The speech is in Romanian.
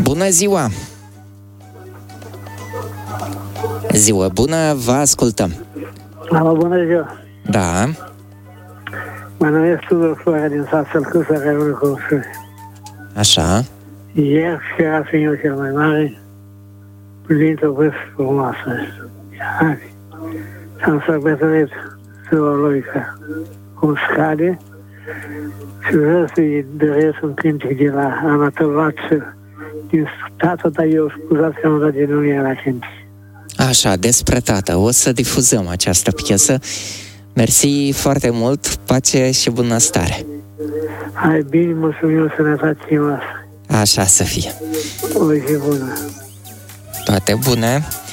Bună ziua! Ziua bună, vă ascultăm. Alo, bună ziua! Da. Mă numesc Tudor Florea din sat Sălcâsa, Raiul Căușuri. Așa. Ieri și era fiul cel mai mare, privind o vârstă frumoasă. Și-am sărbătorit ziua lui cum scade și vreau să-i doresc un cântec de la Anatol Vață din tată, dar eu scuzați că am dat din nume la cântec. Așa, despre tată. O să difuzăm această piesă. Mersi foarte mult, pace și bunăstare. Hai bine, mulțumim, sănătate și masă. Așa să fie. O zi bună. Toate bune.